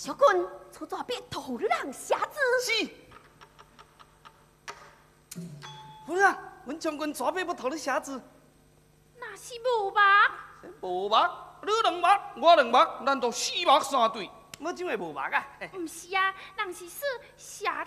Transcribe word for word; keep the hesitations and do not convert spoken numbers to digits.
小棍出左边偷狼瞎子。 是。夫人，阮将军抓捕要偷你瞎子。 那是无目。 无目，你两目，我两目，难道四目三对？我怎会无目啊？ 唔是啊，人是说瞎